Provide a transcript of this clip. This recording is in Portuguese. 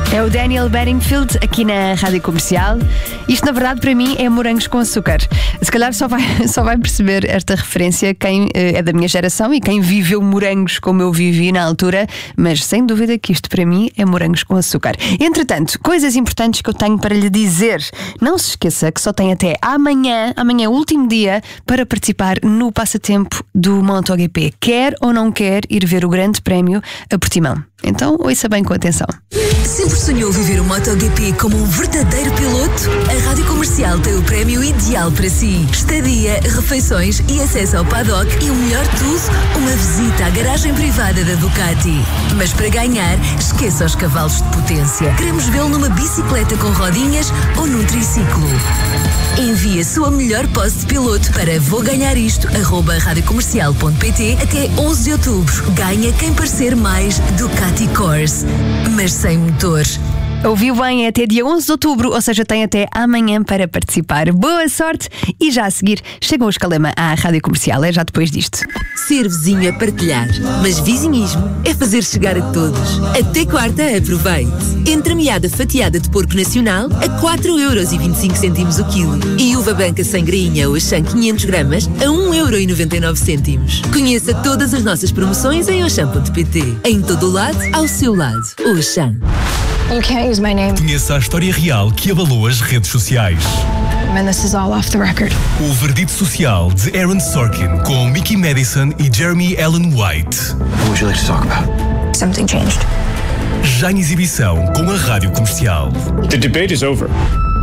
É o Daniel Bedingfield aqui na Rádio Comercial. Isto, na verdade, para mim é morangos com açúcar. Se calhar só vai perceber esta referência quem é da minha geração e quem viveu morangos como eu vivi na altura, mas sem dúvida que isto para mim é morangos com açúcar. Entretanto, coisas importantes que eu tenho para lhe dizer. Não se esqueça que só tem até amanhã é o último dia para participar no passatempo do MotoGP. Quer ou não quer ir ver o Grande Prémio a Portimão? Então ouça bem com atenção. Sempre sonhou viver o MotoGP como um verdadeiro piloto? A Rádio Comercial tem o prémio ideal para si. Estadia, refeições e acesso ao paddock e o melhor de tudo, uma visita à garagem privada da Ducati. Mas para ganhar, esqueça os cavalos de potência. Queremos vê-lo numa bicicleta com rodinhas ou num triciclo. Envie a sua melhor posse de piloto para vouganharisto@radiocomercial.pt até 11 de outubro. Ganha quem parecer mais Ducati Course, mas sem motores. Ouviu bem, é até dia 11 de outubro, ou seja, tem até amanhã para participar. Boa sorte! E já a seguir, chegam os Calema à Rádio Comercial, é já depois disto. Ser vizinho é partilhar, mas vizinhismo é fazer chegar a todos. Até quarta, aproveite. Entremeada fatiada de porco nacional a 4,25€ o quilo. E uva branca sem grainha ou Auchan 500 gramas a 1,99€. Conheça todas as nossas promoções em Auchan.pt. Em todo o lado, ao seu lado. Auchan. You can't use my name. Conheça a história real que abalou as redes sociais. And this is all off the record. O Verdito Social de Aaron Sorkin com Mickey Madison e Jeremy Allen White. What would you like to talk about? Something changed. Já em exibição com a Rádio Comercial. The debate is over.